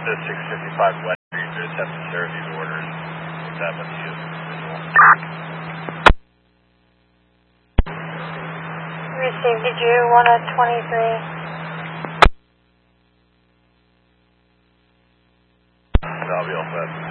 to 655 West Street. They just have to serve these orders. That must be visual. Received, did you want a 23? I'll be all set.